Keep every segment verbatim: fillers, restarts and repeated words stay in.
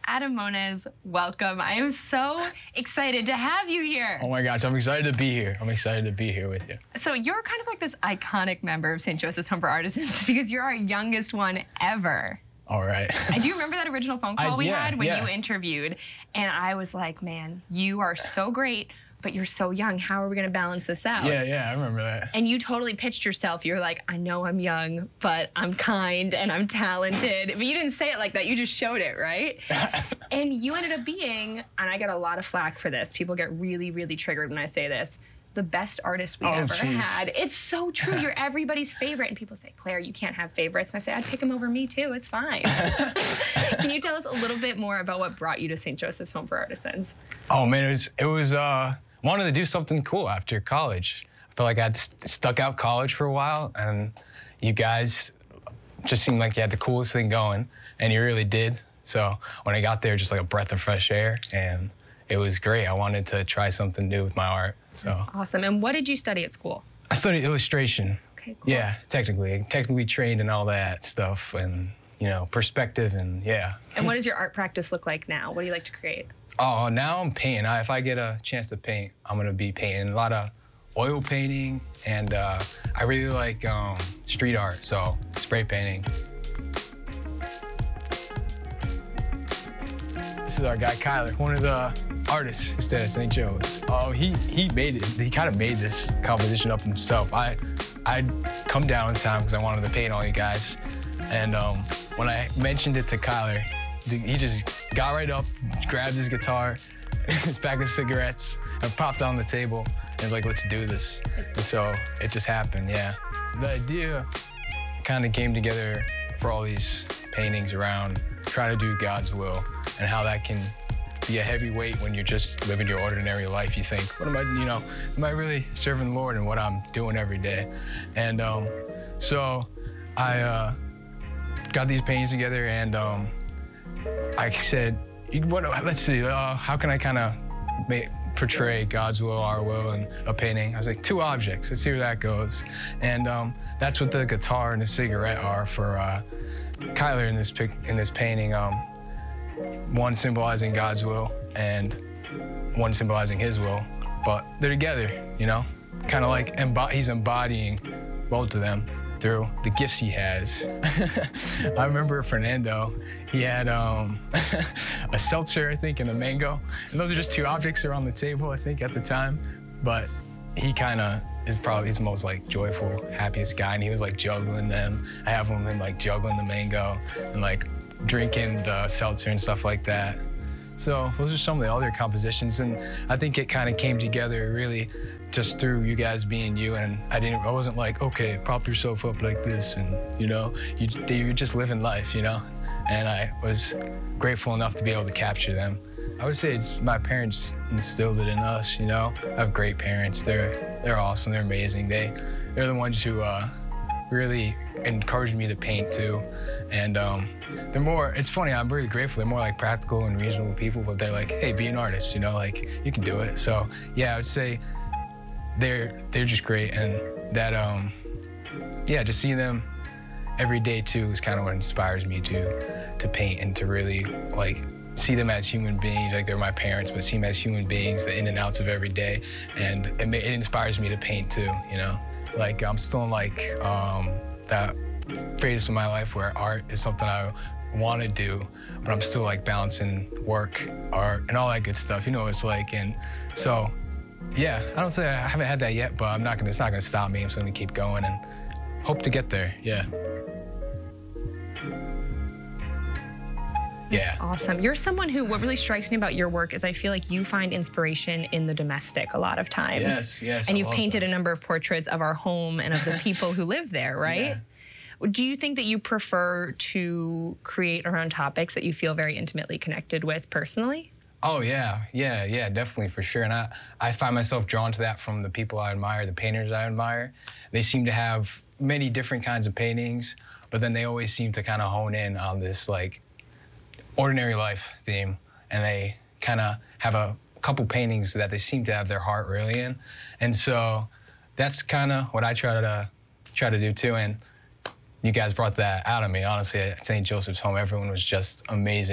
Adam Moniz, welcome. I am so excited to have you here. Oh my gosh, I'm excited to be here. I'm excited to be here with you. So you're kind of like this iconic member of Saint Joseph's Home for Artisans because you're our youngest one ever. All right. I do remember that original phone call I, we yeah, had when yeah. you interviewed, and I was like, man, you are so great, but you're so young. How are we going to balance this out? Yeah, yeah, I remember that. And you totally pitched yourself. You're like, I know I'm young, but I'm kind and I'm talented. But you didn't say it like that. You just showed it, right? And you ended up being, and I get a lot of flack for this. People get really, really triggered when I say this. The best artist we've Oh, ever geez. had. It's so true. You're everybody's favorite. And people say, Claire, you can't have favorites. And I say, I'd pick him over me too. It's fine. Can you tell us a little bit more about what brought you to Saint Joseph's Home for Artisans? Oh man, it was, it was, uh, wanted to do something cool after college. I felt like I'd st stuck out college for a while, and you guys just seemed like you had the coolest thing going, and you really did. So when I got there, just like a breath of fresh air, and it was great. I wanted to try something new with my art. So That's awesome. And what did you study at school? I studied illustration. Okay, cool. Yeah, technically, technically trained and all that stuff, and you know, perspective, and yeah. And what does your art practice look like now? What do you like to create? Oh, now I'm painting. I, if I get a chance to paint, I'm gonna be painting a lot of oil painting, and uh, I really like um, street art, so spray painting. This is our guy Kyler, one of the artists who stayed at Saint Joe's. Oh, he he made it. He kind of made this composition up himself. I I'd come down in time because I wanted to paint all you guys, and um, when I mentioned it to Kyler, he just got right up, grabbed his guitar, his pack of cigarettes, and popped on the table, and was like, let's do this. And so it just happened, yeah. The idea kind of came together for all these paintings around trying to do God's will, and how that can be a heavy weight when you're just living your ordinary life. You think, what am I, you know, am I really serving the Lord in what I'm doing every day? And um, so I uh, got these paintings together, and um, I said, what, let's see, uh, how can I kind of portray God's will, our will, in a painting? I was like, two objects, let's see where that goes. And um, that's what the guitar and the cigarette are for uh, Kyler in this, pic in this painting. Um, one symbolizing God's will and one symbolizing his will, but they're together, you know? Kind of like embo he's embodying both of them through the gifts he has. I remember Fernando, he had um, a seltzer, I think, and a mango. And those are just two objects that are on the table, I think, at the time. But he kind of is probably his most like joyful, happiest guy, and he was like juggling them. I have him like juggling the mango and like drinking the seltzer and stuff like that. So those are some of the other compositions, and I think it kind of came together really just through you guys being you. And I didn't, I wasn't like, okay, prop yourself up like this, and you know, you you're just living life, you know. And I was grateful enough to be able to capture them. I would say it's my parents instilled it in us, you know. I have great parents. They're they're awesome. They're amazing. They they're the ones who uh, really encouraged me to paint too. And um, they're more, it's funny, I'm really grateful. They're more like practical and reasonable people, but they're like, hey, be an artist, you know, like you can do it. So yeah, I would say they're they're just great. And that, um, yeah, just seeing them every day too is kind of what inspires me to, to paint and to really like see them as human beings, like they're my parents, but see them as human beings, the in and outs of every day. And it, it inspires me to paint too, you know? Like I'm still in like um, that phase of my life where art is something I want to do, but I'm still like balancing work, art, and all that good stuff. You know what it's like. And so, yeah, I don't say I haven't had that yet, but I'm not gonna. It's not gonna stop me. I'm just gonna keep going and hope to get there. Yeah. That's Yeah. awesome. You're someone who, what really strikes me about your work is I feel like you find inspiration in the domestic a lot of times. Yes, yes. And I you've love painted that. a number of portraits of our home and of the people who live there, right? Yeah. Do you think that you prefer to create around topics that you feel very intimately connected with personally? Oh yeah, yeah, yeah, definitely, for sure. And I, I find myself drawn to that from the people I admire, the painters I admire. They seem to have many different kinds of paintings, but then they always seem to kind of hone in on this like ordinary life theme, and they kind of have a couple paintings that they seem to have their heart really in. And so that's kind of what I try to try to do too. And you guys brought that out of me, honestly. At Saint Joseph's Home, everyone was just amazing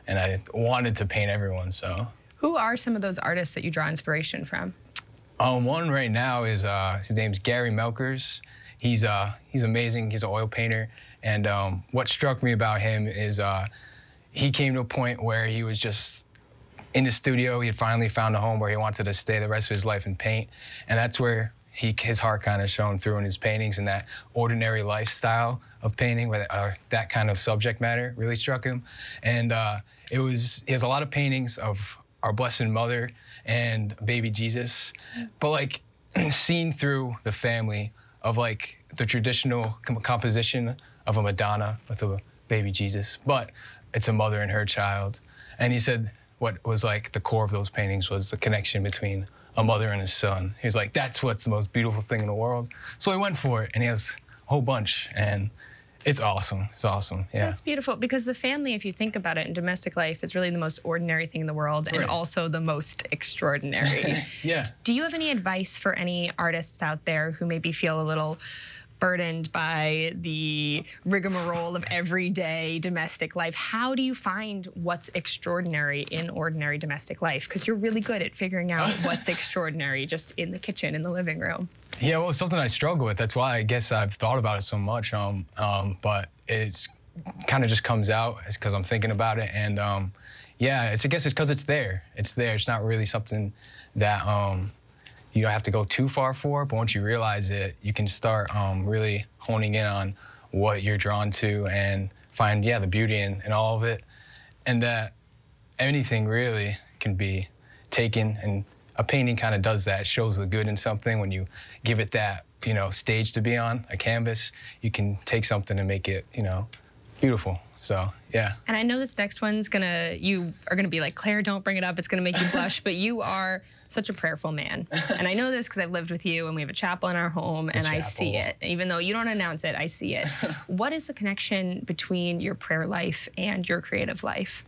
and I wanted to paint everyone. So, Who are some of those artists that you draw inspiration from? um, one right now is uh, his name's Gary Melkers. He's uh, he's amazing. He's an oil painter, and um, what struck me about him is uh, he came to a point where he was just in the studio. He had finally found a home where he wanted to stay the rest of his life and paint, and that's where he his heart kind of shone through in his paintings, and that ordinary lifestyle of painting, where uh, that kind of subject matter really struck him. And uh, it was he has a lot of paintings of our Blessed Mother and baby Jesus, but like seen through the family of like the traditional com- composition of a Madonna with a baby Jesus, but it's a mother and her child. And he said what was like the core of those paintings was the connection between a mother and his son. He was like, that's what's the most beautiful thing in the world. So he went for it, and he has a whole bunch, and it's awesome. It's awesome, yeah. That's beautiful, because the family, if you think about it in domestic life, is really the most ordinary thing in the world, and Right. also the most extraordinary. Yeah. Do you have any advice for any artists out there who maybe feel a little burdened by the rigmarole of everyday domestic life? How do you find what's extraordinary in ordinary domestic life? Because you're really good at figuring out what's extraordinary just in the kitchen, in the living room. Yeah, well, it's something I struggle with. That's why I guess I've thought about it so much. Um, um, but it's kind of just comes out. It's because I'm thinking about it, and um, yeah, it's I guess it's because it's there. It's there. It's not really something that um, you don't have to go too far for. But once you realize it, you can start um, really honing in on what you're drawn to and find yeah the beauty in, in all of it, and that anything really can be taken, and a painting kind of does that. It shows the good in something. When you give it that, you know, stage to be on, a canvas, you can take something and make it, you know, beautiful. So, yeah. And I know this next one's gonna, you are gonna be like, Claire, don't bring it up, it's gonna make you blush, but you are such a prayerful man. And I know this because I've lived with you, and we have a chapel in our home, and I see chapel. it. Even though you don't announce it, I see it. What is the connection between your prayer life and your creative life?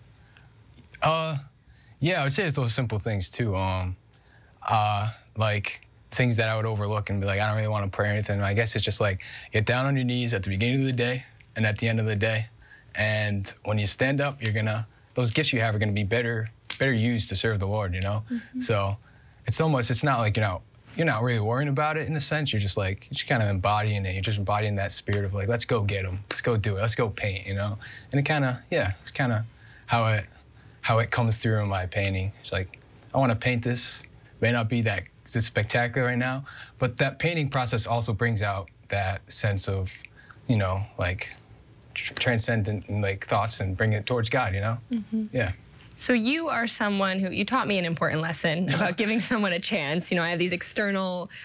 Uh, yeah, I would say it's those simple things too. Um, uh, like things that I would overlook and be like, I don't really want to pray or anything. I guess it's just like get down on your knees at the beginning of the day and at the end of the day. And when you stand up, you're gonna, those gifts you have are gonna be better, better used to serve the Lord, you know? Mm-hmm. So it's almost, it's not like, you know, you're not really worrying about it in a sense. You're just like, you're just kind of embodying it. You're just embodying that spirit of like, let's go get them. Let's go do it. Let's go paint, you know? And it kind of, yeah, it's kind of how it, how it comes through in my painting. It's like, I want to paint this. May not be that this spectacular right now, but that painting process also brings out that sense of, you know, like tr- transcendent like thoughts and bring it towards God, you know? Mm-hmm. Yeah. So you are someone who, you taught me an important lesson about giving someone a chance. You know, I have these external